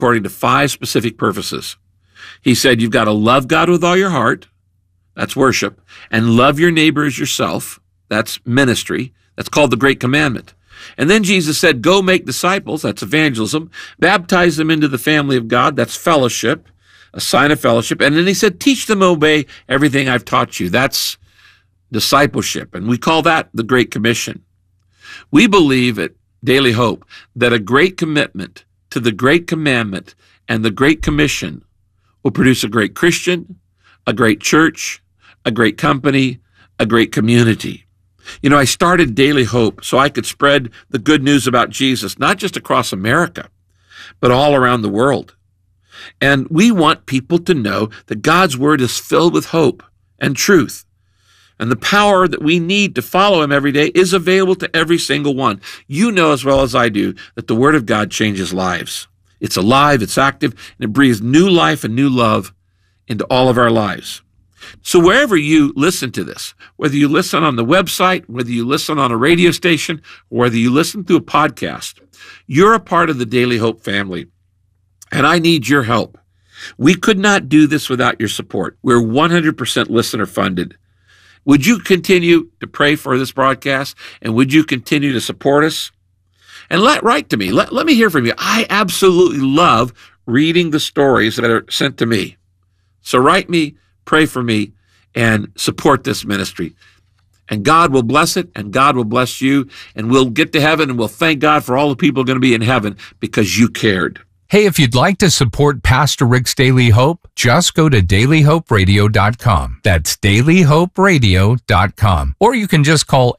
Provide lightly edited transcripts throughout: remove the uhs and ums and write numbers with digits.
according to 5 specific purposes. He said, you've got to love God with all your heart. That's worship. And love your neighbor as yourself. That's ministry. That's called the Great Commandment. And then Jesus said, go make disciples. That's evangelism. Baptize them into the family of God. That's fellowship, a sign of fellowship. And then he said, teach them to obey everything I've taught you. That's discipleship. And we call that the Great Commission. We believe at Daily Hope that a great commitment to the Great Commandment and the Great Commission will produce a great Christian, a great church, a great company, a great community. You know, I started Daily Hope so I could spread the good news about Jesus, not just across America, but all around the world. And we want people to know that God's Word is filled with hope and truth. And the power that we need to follow Him every day is available to every single one. You know as well as I do that the Word of God changes lives. It's alive, it's active, and it breathes new life and new love into all of our lives. So wherever you listen to this, whether you listen on the website, whether you listen on a radio station, or whether you listen through a podcast, you're a part of the Daily Hope family. And I need your help. We could not do this without your support. We're 100% listener funded. Would you continue to pray for this broadcast? And would you continue to support us? And write to me. Let me hear from you. I absolutely love reading the stories that are sent to me. So write me, pray for me, and support this ministry. And God will bless it, and God will bless you, and we'll get to heaven, and we'll thank God for all the people going to be in heaven because you cared. Hey, if you'd like to support Pastor Rick's Daily Hope, just go to dailyhoperadio.com. That's dailyhoperadio.com. Or you can just call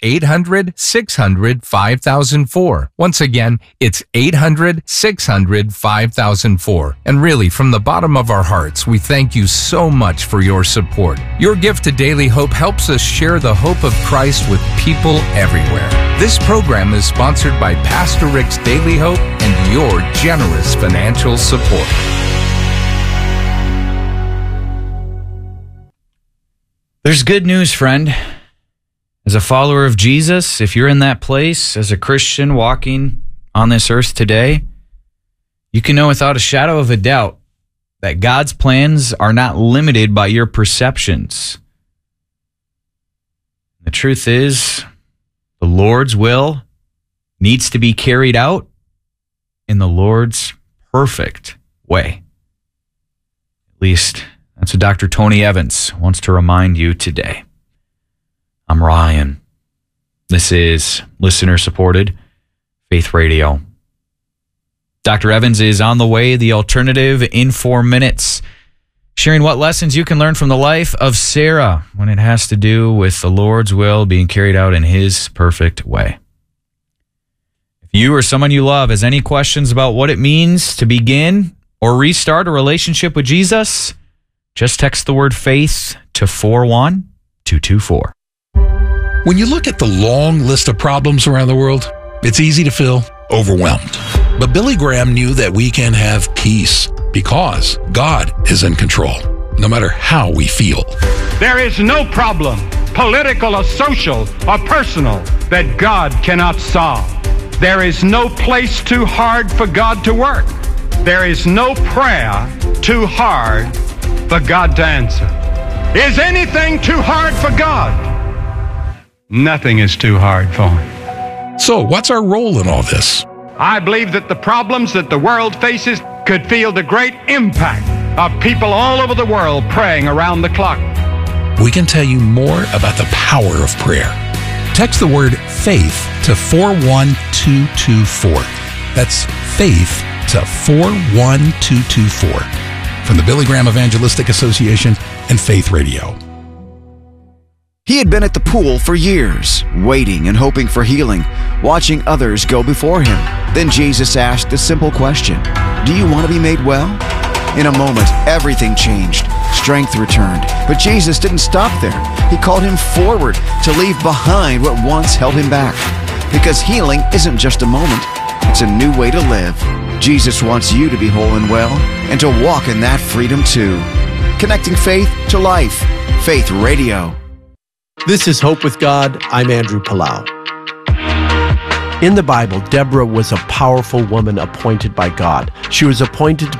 800-600-5004. Once again, it's 800-600-5004. And really, from the bottom of our hearts, we thank you so much for your support. Your gift to Daily Hope helps us share the hope of Christ with people everywhere. This program is sponsored by Pastor Rick's Daily Hope and your generous financial support. There's good news, friend. As a follower of Jesus, if you're in that place, as a Christian walking on this earth today, you can know without a shadow of a doubt that God's plans are not limited by your perceptions. The truth is, the Lord's will needs to be carried out in the Lord's perfect way. At least that's what Dr. Tony Evans wants to remind you today. I'm Ryan. This is listener-supported Faith Radio. Dr. Evans is on the way, the alternative in 4 minutes, sharing what lessons you can learn from the life of Sarah when it has to do with the Lord's will being carried out in His perfect way. If you or someone you love has any questions about what it means to begin or restart a relationship with Jesus, just text the word faith to 41224. When you look at the long list of problems around the world, it's easy to feel overwhelmed. But Billy Graham knew that we can have peace because God is in control, no matter how we feel. There is no problem, political or social or personal, that God cannot solve. There is no place too hard for God to work. There is no prayer too hard for God to answer. Is anything too hard for God? Nothing is too hard for Him. So what's our role in all this? I believe that the problems that the world faces could feel the great impact of people all over the world praying around the clock. We can tell you more about the power of prayer. Text the word faith to 41224. That's faith to 41224. From the Billy Graham Evangelistic Association and Faith Radio. He had been at the pool for years, waiting and hoping for healing, watching others go before him. Then Jesus asked a simple question: do you want to be made well? In a moment, everything changed. Strength returned. But Jesus didn't stop there. He called him forward to leave behind what once held him back. Because healing isn't just a moment, it's a new way to live. Jesus wants you to be whole and well, and to walk in that freedom too. Connecting faith to life. Faith Radio. This is Hope with God. I'm Andrew Palau. In the Bible, Deborah was a powerful woman appointed by God. She was appointed to